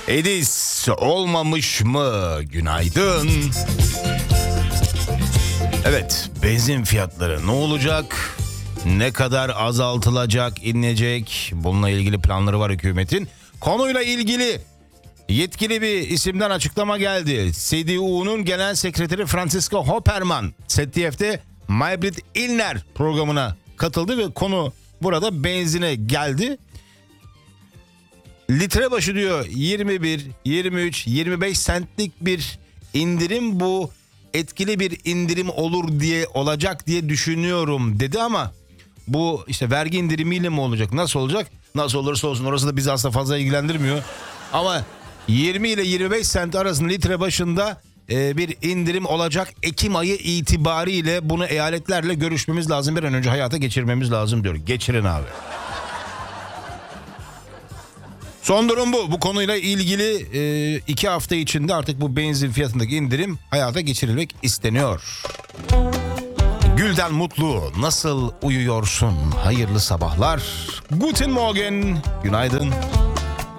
Edis olmamış mı? Günaydın. Evet, benzin fiyatları ne olacak? Ne kadar azaltılacak, inecek? Bununla ilgili planları var hükümetin. Konuyla ilgili yetkili bir isimden açıklama geldi. CDU'nun genel sekreteri Franziska Hoppermann, ZDF'de Maybrit Illner programına katıldı ve konu burada benzine geldi. Litre başı diyor 21, 23, 25 centlik bir indirim, bu etkili bir indirim olacak diye düşünüyorum dedi ama bu işte vergi indirimiyle mi olacak, nasıl olacak? Nasıl olursa olsun orası da bizi aslında fazla ilgilendirmiyor. Ama 20 ile 25 sent arasında litre başında bir indirim olacak. Ekim ayı itibariyle bunu eyaletlerle görüşmemiz lazım. Bir an önce hayata geçirmemiz lazım diyor. Geçirin abi. Son durum bu. Bu konuyla ilgili 2 hafta içinde artık bu benzin fiyatındaki indirim hayata geçirilmek isteniyor. Gülden Mutlu, nasıl uyuyorsun? Hayırlı sabahlar. Guten Morgen. Günaydın.